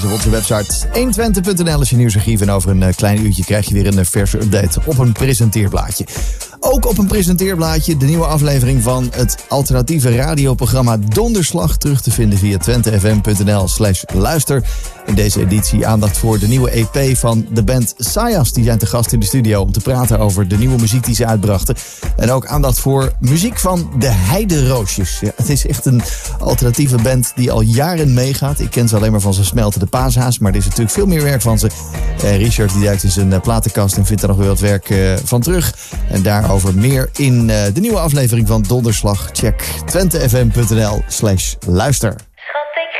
Op onze website 120.nl is je nieuwsarchief. En over een klein uurtje krijg je weer een verse update op een presenteerblaadje. Ook op een presenteerblaadje de nieuwe aflevering van het alternatieve radioprogramma Donderslag. Terug te vinden via twentefm.nl/luister. In deze editie aandacht voor de nieuwe EP van de band Sayas. Die zijn te gast in de studio om te praten over de nieuwe muziek die ze uitbrachten. En ook aandacht voor muziek van de Heideroosjes. Ja, het is echt een alternatieve band die al jaren meegaat. Ik ken ze alleen maar van Ze Smelten de Paashaas, maar er is natuurlijk veel meer werk van ze. Richard die duikt in zijn platenkast en vindt er nog weer wat werk van terug. En daarover meer in de nieuwe aflevering van Donderslag. Check twentefm.nl/luister.